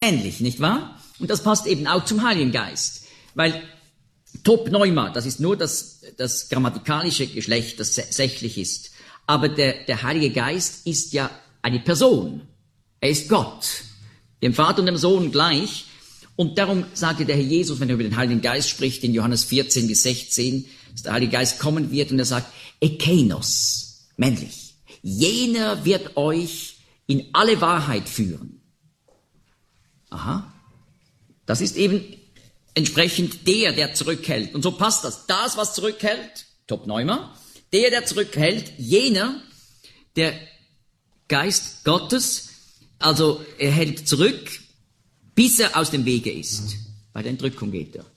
ähnlich, nicht wahr? Und das passt eben auch zum Heiligen Geist. Weil Topneuma, das ist nur das grammatikalische Geschlecht, das sächlich ist. Aber der Heilige Geist ist ja eine Person. Er ist Gott, dem Vater und dem Sohn gleich. Und darum sagte der Herr Jesus, wenn er über den Heiligen Geist spricht, in Johannes 14 bis 16, dass der Heilige Geist kommen wird und er sagt, Ekeinos, männlich, jener wird euch in alle Wahrheit führen. Aha, das ist eben entsprechend der zurückhält. Und so passt das. Das, was zurückhält, Topneuma, der zurückhält, jener, der Geist Gottes, also er hält zurück, bis er aus dem Wege ist. Bei der Entrückung geht er.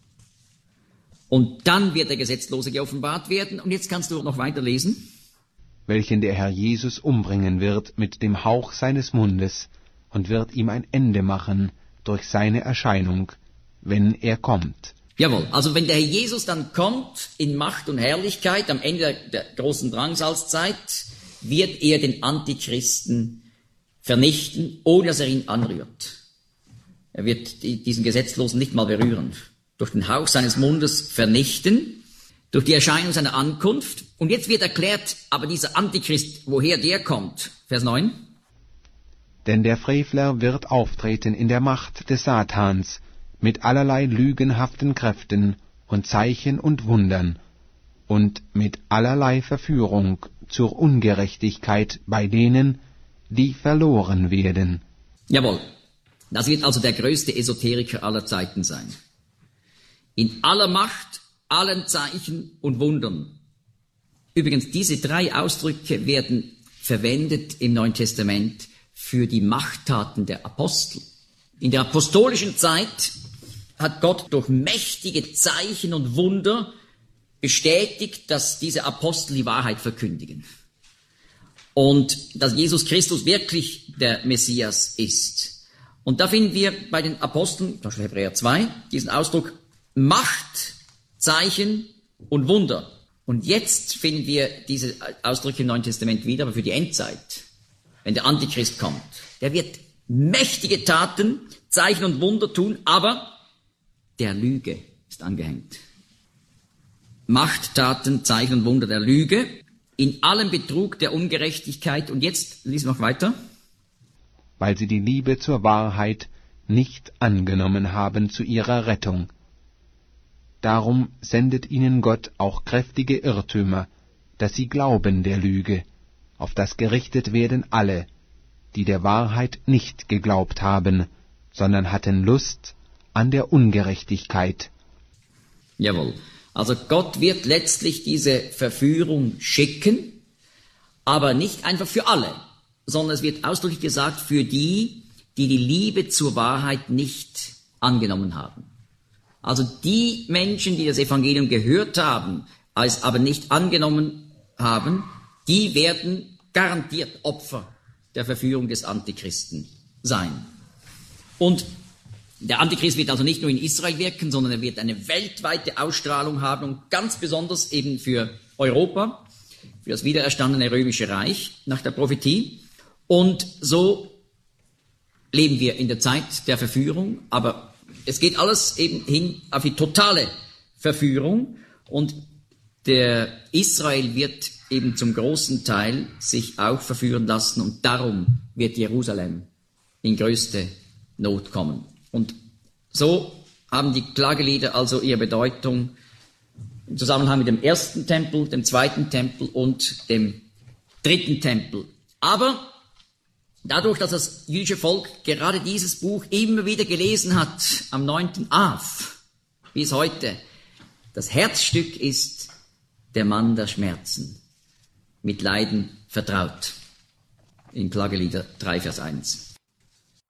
Und dann wird der Gesetzlose geoffenbart werden. Und jetzt kannst du noch weiterlesen. Welchen der Herr Jesus umbringen wird mit dem Hauch seines Mundes und wird ihm ein Ende machen durch seine Erscheinung, wenn er kommt. Jawohl, also wenn der Herr Jesus dann kommt in Macht und Herrlichkeit am Ende der großen Drangsalzzeit, wird er den Antichristen vernichten, ohne dass er ihn anrührt. Er wird diesen Gesetzlosen nicht mal berühren. Durch den Hauch seines Mundes vernichten, durch die Erscheinung seiner Ankunft. Und jetzt wird erklärt, aber dieser Antichrist, woher der kommt. Vers 9. Denn der Frevler wird auftreten in der Macht des Satans, mit allerlei lügenhaften Kräften und Zeichen und Wundern und mit allerlei Verführung zur Ungerechtigkeit bei denen, die verloren werden. Jawohl, das wird also der größte Esoteriker aller Zeiten sein. In aller Macht, allen Zeichen und Wundern. Übrigens, diese 3 Ausdrücke werden verwendet im Neuen Testament für die Machttaten der Apostel. In der apostolischen Zeit hat Gott durch mächtige Zeichen und Wunder bestätigt, dass diese Apostel die Wahrheit verkündigen. Und dass Jesus Christus wirklich der Messias ist. Und da finden wir bei den Aposteln, zum Beispiel Hebräer 2, diesen Ausdruck Macht, Zeichen und Wunder. Und jetzt finden wir diese Ausdrücke im Neuen Testament wieder, aber für die Endzeit, wenn der Antichrist kommt. Der wird mächtige Taten, Zeichen und Wunder tun, aber der Lüge ist angehängt. Macht, Taten, Zeichen und Wunder der Lüge, in allem Betrug der Ungerechtigkeit. Und jetzt lesen wir noch weiter. Weil sie die Liebe zur Wahrheit nicht angenommen haben zu ihrer Rettung. Darum sendet ihnen Gott auch kräftige Irrtümer, dass sie glauben der Lüge, auf das gerichtet werden alle, die der Wahrheit nicht geglaubt haben, sondern hatten Lust an der Ungerechtigkeit. Jawohl. Also Gott wird letztlich diese Verführung schicken, aber nicht einfach für alle, sondern es wird ausdrücklich gesagt für die, die die Liebe zur Wahrheit nicht angenommen haben. Also die Menschen, die das Evangelium gehört haben, es aber nicht angenommen haben, die werden garantiert Opfer der Verführung des Antichristen sein. Und der Antichrist wird also nicht nur in Israel wirken, sondern er wird eine weltweite Ausstrahlung haben und ganz besonders eben für Europa, für das wiedererstandene Römische Reich nach der Prophetie. Und so leben wir in der Zeit der Verführung, aber es geht alles eben hin auf die totale Verführung und der Israel wird eben zum großen Teil sich auch verführen lassen und darum wird Jerusalem in größte Not kommen. Und so haben die Klagelieder also ihre Bedeutung im Zusammenhang mit dem ersten Tempel, dem zweiten Tempel und dem dritten Tempel. Aber dadurch, dass das jüdische Volk gerade dieses Buch immer wieder gelesen hat, am 9. Av bis heute, das Herzstück ist der Mann der Schmerzen, mit Leiden vertraut. In Klagelieder 3, Vers 1.